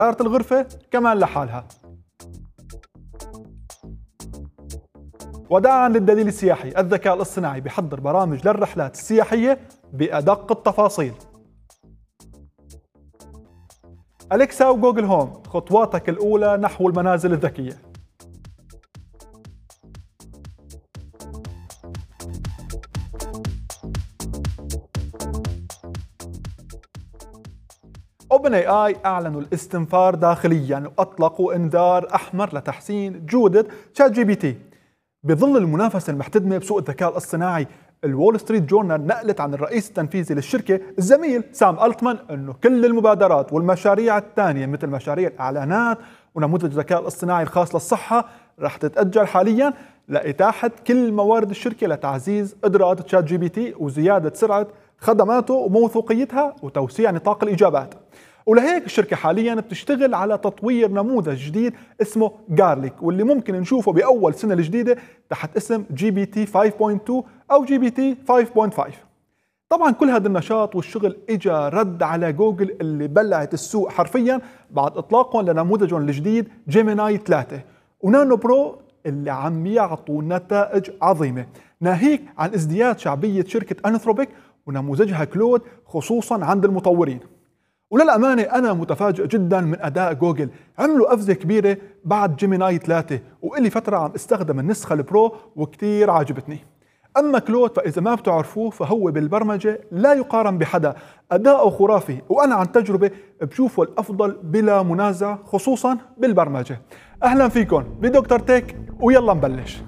سيارة الغرفة كمان لحالها. وداعا للدليل السياحي، الذكاء الاصطناعي بيحضر برامج للرحلات السياحية بأدق التفاصيل. أليكسا وجوجل هوم، خطواتك الأولى نحو المنازل الذكية. OpenAI أعلنوا الاستنفار داخلياً وأطلقوا إنذار أحمر لتحسين جودة شات جي بي تي. بظل المنافسة المحتدمة بسوق الذكاء الاصطناعي، الول ستريت جورنال نقلت عن الرئيس التنفيذي للشركة الزميل سام ألتمان أنه كل المبادرات والمشاريع الثانية مثل مشاريع الإعلانات ونموذج الذكاء الاصطناعي الخاص للصحة رح تتأجل حالياً لإتاحة كل موارد الشركة لتعزيز قدرات شات جي بي تي وزيادة سرعة خدماته وموثوقيتها وتوسيع نطاق الإجابات. ولهيك الشركة حاليا بتشتغل على تطوير نموذج جديد اسمه جارليك، واللي ممكن نشوفه بأول سنة الجديدة تحت اسم جي بي تي 5.2 أو جي بي تي 5.5. طبعا كل هذا النشاط والشغل اجى رد على جوجل اللي بلعت السوق حرفيا بعد اطلاقهم لنموذجهم الجديد جيميناي 3 ونانو برو اللي عم يعطوا نتائج عظيمة، ناهيك عن ازدياد شعبية شركة أنثروبيك ونموذجها كلود خصوصا عند المطورين. وللأمانة أنا متفاجئ جدا من أداء جوجل، عملوا قفزة كبيرة بعد جيميناي 3 وإلي فترة عم استخدم النسخة البرو وكتير عاجبتني. أما كلود فإذا ما بتعرفوه فهو بالبرمجة لا يقارن بحدا، أداؤه خرافي وأنا عن تجربة بشوفه الأفضل بلا منازع خصوصا بالبرمجة. أهلا فيكم بدكتور تك ويلا نبلش.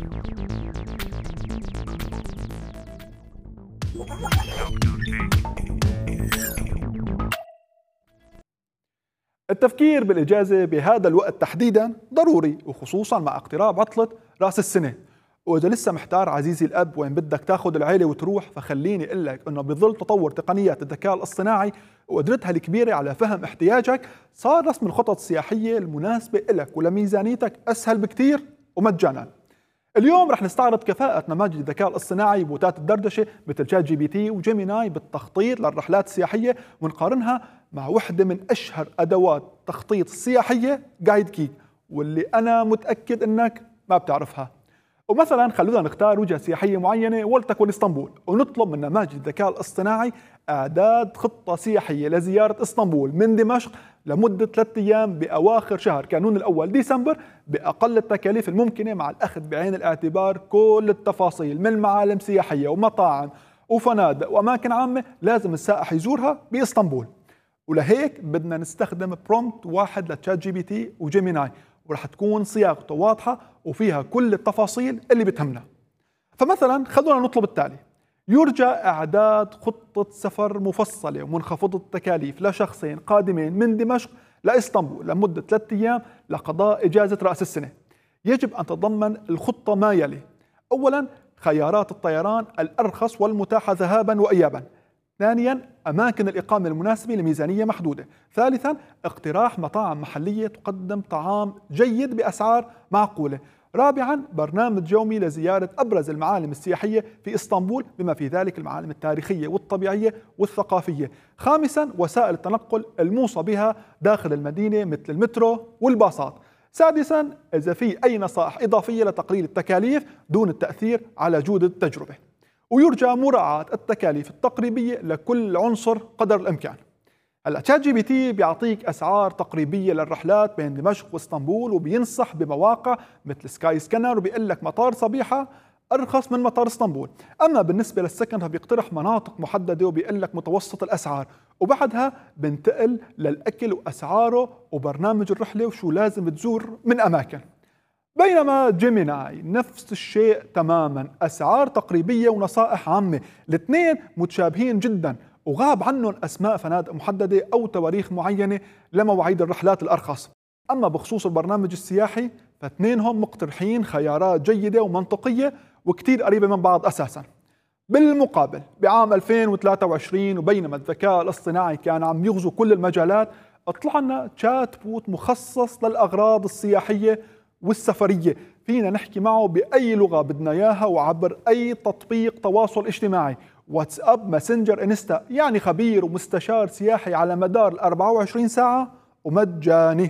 التفكير بالإجازة بهذا الوقت تحديدا ضروري وخصوصا مع اقتراب عطلة رأس السنة. وإذا لسه محتار عزيزي الأب وين بدك تاخذ العيلة وتروح، فخليني أقول لك إنه بظل تطور تقنيات الذكاء الاصطناعي وقدرتها الكبيرة على فهم احتياجك، صار رسم الخطط السياحية المناسبة لك ولميزانيتك أسهل بكتير ومجانا. اليوم رح نستعرض كفاءة نماذج الذكاء الاصطناعي بوتات الدردشة مثل شات جي بي تي وجيميناي بالتخطيط للرحلات السياحية، ونقارنها مع وحدة من أشهر أدوات تخطيط السياحية جايد كي، واللي أنا متأكد أنك ما بتعرفها. ومثلا خلونا نختار وجهة سياحية معينة ولتكن اسطنبول، ونطلب من نماذج الذكاء الاصطناعي إعداد خطة سياحية لزيارة اسطنبول من دمشق لمدة 3 أيام بأواخر شهر كانون الأول ديسمبر بأقل التكاليف الممكنة، مع الأخذ بعين الاعتبار كل التفاصيل من معالم سياحية ومطاعم وفنادق وأماكن عامة لازم السائح يزورها باسطنبول. ولهيك بدنا نستخدم برومبت واحد لتشات جي بي تي وجيميناي، ورح تكون صياغته واضحة وفيها كل التفاصيل اللي بتهمنا. فمثلا خلونا نطلب التالي: يرجى إعداد خطة سفر مفصلة ومنخفضة التكاليف لشخصين قادمين من دمشق لإسطنبول لمدة 3 أيام لقضاء إجازة رأس السنة. يجب أن تتضمن الخطة ما يلي: أولا خيارات الطيران الأرخص والمتاحة ذهابا وإيابا. ثانيا أماكن الإقامة المناسبة لميزانية محدودة. ثالثا اقتراح مطاعم محلية تقدم طعام جيد بأسعار معقولة. رابعا برنامج يومي لزيارة أبرز المعالم السياحية في إسطنبول بما في ذلك المعالم التاريخية والطبيعية والثقافية. خامسا وسائل التنقل الموصى بها داخل المدينة مثل المترو والباصات. سادسا إذا في أي نصائح إضافية لتقليل التكاليف دون التأثير على جودة التجربة. ويرجى مراعاة التكاليف التقريبية لكل عنصر قدر الإمكان. هلا شات جي بي تي بيعطيك أسعار تقريبية للرحلات بين دمشق واسطنبول، وبينصح بمواقع مثل سكاي سكانر، وبيقول لك مطار صبيحة أرخص من مطار اسطنبول. أما بالنسبة للسكن فبيقترح مناطق محددة وبيقول لك متوسط الأسعار، وبعدها بنتقل للأكل وأسعاره وبرنامج الرحلة وشو لازم تزور من أماكن. بينما جيميناي نفس الشيء تماما، أسعار تقريبية ونصائح عامة، الاثنين متشابهين جدا وغاب عنهم أسماء فنادق محددة أو تواريخ معينة لمواعيد الرحلات الأرخص. أما بخصوص البرنامج السياحي فاثنينهم مقترحين خيارات جيدة ومنطقية وكتير قريبة من بعض أساسا. بالمقابل بعام 2023 وبينما الذكاء الاصطناعي كان عم يغزو كل المجالات، اطلع لنا تشات بوت مخصص للأغراض السياحية والسفرية، فينا نحكي معه بأي لغة بدنا إياها وعبر أي تطبيق تواصل اجتماعي، واتساب، ماسنجر، انستا، يعني خبير ومستشار سياحي على مدار 24 ساعة ومجاني.